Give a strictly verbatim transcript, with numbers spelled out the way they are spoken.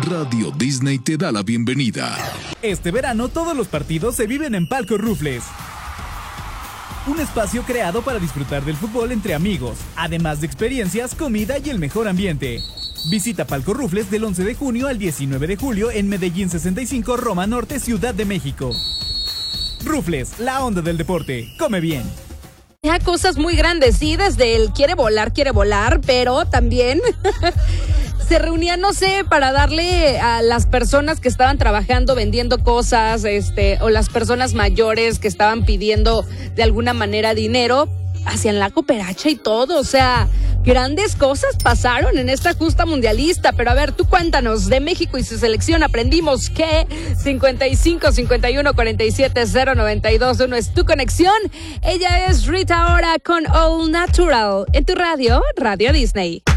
Radio Disney te da la bienvenida. Este verano todos los partidos se viven en Palco Rufles. Un espacio creado para disfrutar del fútbol entre amigos, además de experiencias, comida y el mejor ambiente. Visita Palco Rufles del once de junio al diecinueve de julio en Medellín sesenta y cinco, Roma Norte, Ciudad de México. Rufles, la onda del deporte. Come bien. Ya cosas muy grandes, sí, desde el quiere volar, quiere volar, pero también se reunían, no sé, para darle a las personas que estaban trabajando, vendiendo cosas, este, o las personas mayores que estaban pidiendo de alguna manera dinero, hacían la cooperacha y todo, o sea, grandes cosas pasaron en esta justa mundialista. Pero a ver, tú cuéntanos, de México y su selección aprendimos que cincuenta y cinco, cincuenta y uno, cuarenta y siete, cero, noventa y dos, uno es tu conexión. Ella es Rita Ora con All Natural en tu radio, Radio Disney.